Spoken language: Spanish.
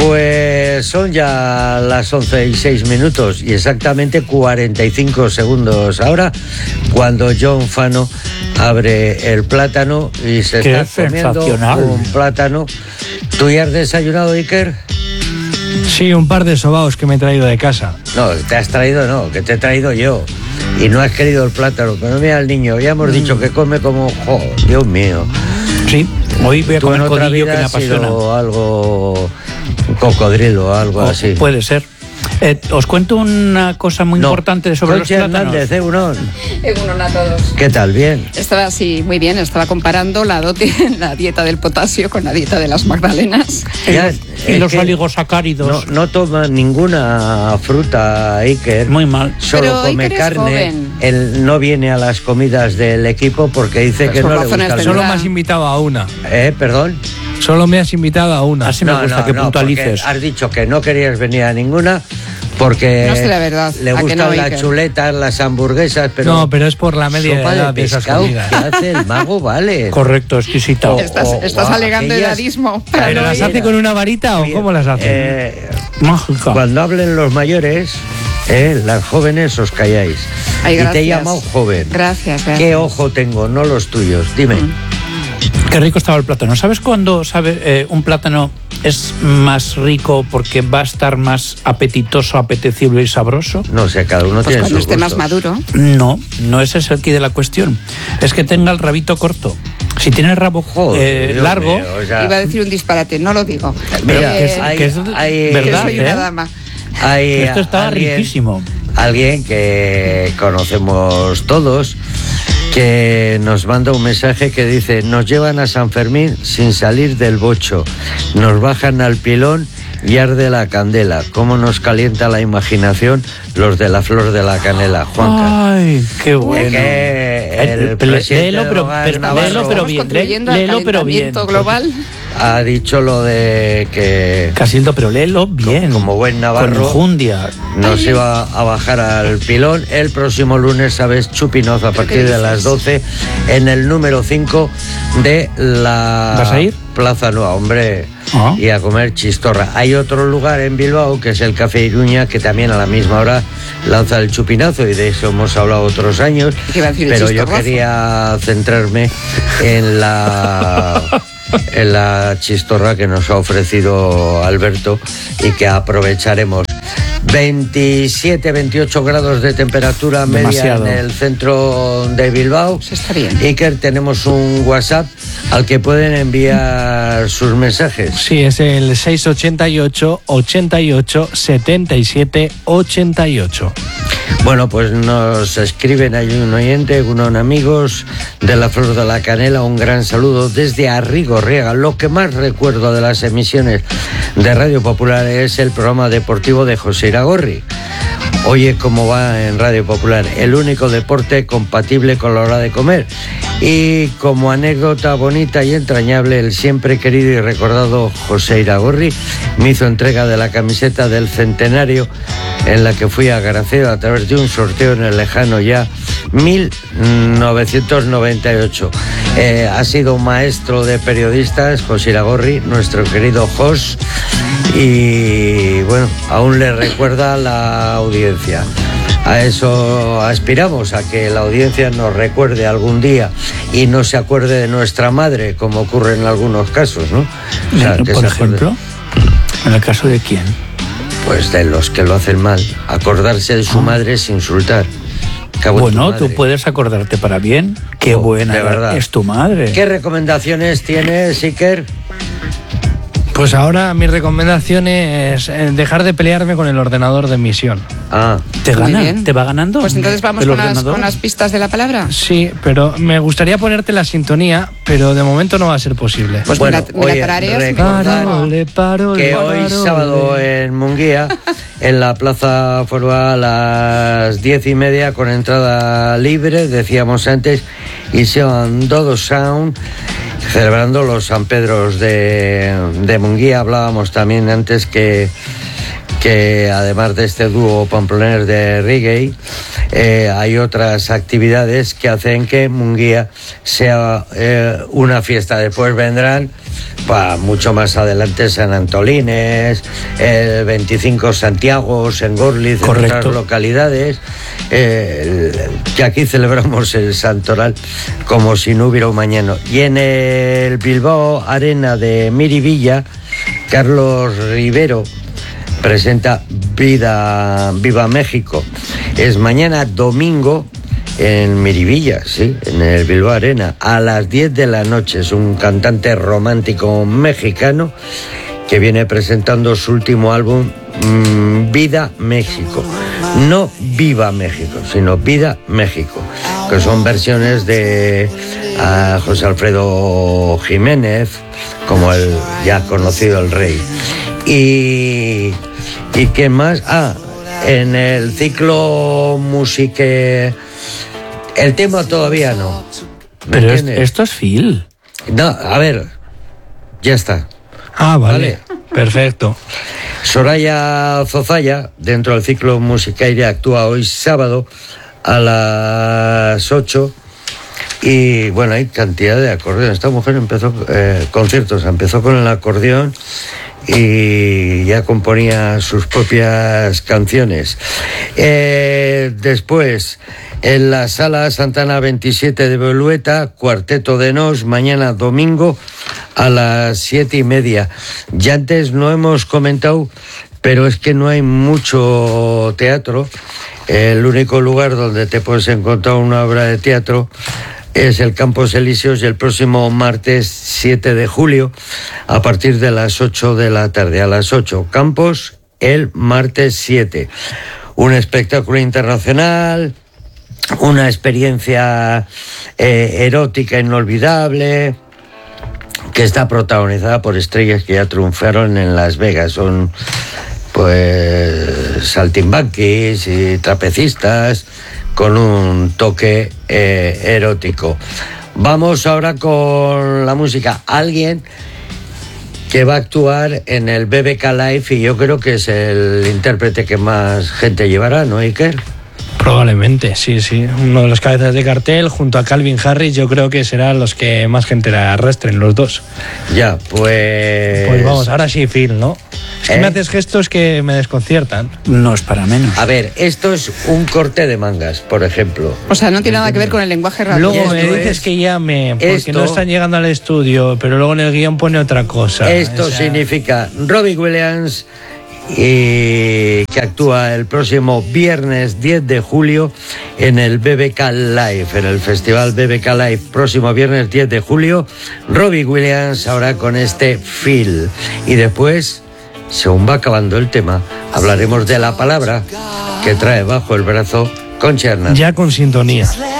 Pues son ya las 11:06 y exactamente 45 segundos ahora, cuando John Fano abre el plátano y se ¡Qué está comiendo sensacional! un plátano. ¿Tú ya has desayunado, Iker? Sí, un par de sobaos que me he traído de casa. No, te has traído, no, que te he traído yo. Y no has querido el plátano, pero mira al niño, ya hemos dicho que come como... ¡Oh, Dios mío! Sí, hoy voy a Tú en comer otra codillo que vida me has apasiona. sido algo... un cocodrilo, algo así. Puede ser. Os cuento una cosa muy importante sobre Conchi los plátanos. Hernández, Egunon. Egunon a todos. ¿Qué tal? ¿Bien? Estaba así, muy bien, estaba comparando la dieta del potasio con la dieta de las magdalenas. Y los oligosacáridos. No toma ninguna fruta, Iker. Muy mal. Solo Pero come Iker es carne. joven. Él no viene a las comidas del equipo porque dice Pues que por no le razones gusta el de Solo verdad. me has invitado a una. ¿Perdón? Solo me has invitado a una. Así me gusta que puntualices. Porque has dicho que no querías venir a ninguna porque No sé la verdad, le ¿a que gustan no, las Iker? chuletas, las hamburguesas, pero... No, pero es por la media sopa edad de de esas pescado comidas. que hace el mago, vale. Correcto, exquisita. Estás alegando aquellas- edadismo. para ¿Pero no las ir. hace con una varita o cómo las hace? Mágica. Cuando hablen los mayores, las jóvenes os calláis. Ay, y te he gracias. llamado joven. Gracias. ¿Qué ojo tengo? No los tuyos. Dime. Qué rico estaba el plátano. ¿Sabes cuándo un plátano es más rico porque va a estar más apetitoso, apetecible y sabroso? No sé, cada uno Pues tiene cuando sus esté más gustos. maduro. No ese es el quid de la cuestión. Es que tenga el rabito corto. Si tiene el rabo Joder, Dios largo, mío, o sea, Iba a decir un disparate, no lo digo. Mira, que es hay- verdad, que soy una dama. hay esto estaba alguien- riquísimo. Alguien que conocemos todos, que nos manda un mensaje que dice: nos llevan a San Fermín sin salir del bocho, nos bajan al pilón y arde la candela. Cómo nos calienta la imaginación los de la flor de la canela, Juanca. Ay, qué bueno. Que el presidente Léelo, del pero, Hogar pero, Navarro léelo, pero bien. Contribuyendo al Léelo, pero bien. calentamiento global. ha dicho lo de que Casildo, pero léelo bien. como buen navarro, con enjundia. nos iba a bajar al pilón el próximo lunes, ¿sabes? Chupinoz, a partir de las 12 en el número 5 de la ¿Vas a ir? Plaza Nueva, hombre, Ah. y a comer chistorra. Hay otro lugar en Bilbao que es el Café Iruña, que también a la misma hora lanza el chupinazo, y de eso hemos hablado otros años, ¿Qué iba a decir el pero yo chistorrazo? quería centrarme en la chistorra que nos ha ofrecido Alberto y que aprovecharemos. 27, 28 grados de temperatura media Demasiado. en el centro de Bilbao. Pues está bien. Iker, tenemos un WhatsApp al que pueden enviar sus mensajes. Sí, es el 688 88 77 88. Bueno, pues nos escriben, hay un oyente, unos amigos de la Flor de la Canela, un gran saludo desde Arrigorriaga. Lo que más recuerdo de las emisiones de Radio Popular es el programa deportivo de José Iragorri. Oye cómo va en Radio Popular, el único deporte compatible con la hora de comer. Y como anécdota bonita y entrañable, el siempre querido y recordado José Iragorri me hizo entrega de la camiseta del centenario en la que fui agradecido a través de un sorteo en el lejano ya 1998. Ha sido un maestro de periodistas, José Iragorri, nuestro querido Jos, y bueno, aún le recuerda la audiencia. A eso aspiramos, a que la audiencia nos recuerde algún día y no se acuerde de nuestra madre, como ocurre en algunos casos, ¿no? O sea, que Por se acuerde, ejemplo, ¿en el caso de quién? pues de los que lo hacen mal. Acordarse de su madre es insultar. Cago en tu Bueno, madre. tú puedes acordarte para bien. Qué Oh, buena de verdad. es tu madre. ¿Qué recomendaciones tienes, Iker? Pues ahora mi recomendación es dejar de pelearme con el ordenador de misión. Ah, ¿Te Muy gana? bien. ¿Te va ganando? Pues entonces vamos el con ordenador? las pistas de la palabra. Sí, pero me gustaría ponerte la sintonía, pero de momento no va a ser posible. Pues bueno, mira, oye, tarareas. recordar que hoy sábado en Munguía, en la Plaza Forba, a las 10:30, con entrada libre, decíamos antes, y Sean Dodo Sound, celebrando los San Pedros de Munguía. Hablábamos también antes que que además de este dúo pamplonés de reggae, hay otras actividades que hacen que Munguía sea una fiesta. Después vendrán, mucho más adelante, San Antolines, el 25 Santiago, en Gorliz, en otras localidades, que aquí celebramos el Santoral como si no hubiera un mañana. Y en el Bilbao Arena de Miribilla, Carlos Rivero presenta Viva México. Es mañana domingo en Miribilla, sí, en el Bilbao Arena, a las 10 de la noche. Es un cantante romántico mexicano que viene presentando su último álbum, Vida México. No Viva México, sino Vida México, que son versiones de José Alfredo Jiménez, como el ya conocido El Rey. ¿Y qué más? En el ciclo musique, el tema todavía no. Pero esto es Phil. No, a ver, ya está. Vale. Perfecto. Soraya Zozaya, dentro del ciclo Musicaire, actúa hoy sábado a las 8. Y bueno, hay cantidad de acordeones. Esta mujer empezó conciertos, empezó con el acordeón y ya componía sus propias canciones. Después, en la Sala Santana 27 de Bolueta, Cuarteto de Nos, mañana domingo a las 7:30. Ya antes no hemos comentado, pero es que no hay mucho teatro. El único lugar donde te puedes encontrar una obra de teatro es el Campos Elíseos, y el próximo martes 7 de julio a partir de las 8 de la tarde. A las 8, Campos, el martes 7. Un espectáculo internacional, una experiencia erótica inolvidable, que está protagonizada por estrellas que ya triunfaron en Las Vegas. Son pues saltimbanquis y trapecistas con un toque erótico. Vamos ahora con la música. Alguien que va a actuar en el BBK Live, y yo creo que es el intérprete que más gente llevará, ¿no, Iker? Probablemente, sí. Uno de los cabezas de cartel, junto a Calvin Harris, yo creo que serán los que más gente arrastren, los dos. Ya, pues... Pues vamos, ahora sí, Phil, ¿no? Es que me haces gestos que me desconciertan. No es para menos. A ver, esto es un corte de mangas, por ejemplo. O sea, no tiene nada que ver con el lenguaje radial. Luego me dices que llame, porque no están llegando al estudio, pero luego en el guión pone otra cosa. Esto significa Robbie Williams, y que actúa el próximo viernes 10 de julio en el BBK Live, en el festival BBK Live, próximo viernes 10 de julio, Robbie Williams ahora con este Phil. Y después, según va acabando el tema, hablaremos de la palabra que trae bajo el brazo Concha Hernández. Ya con sintonía.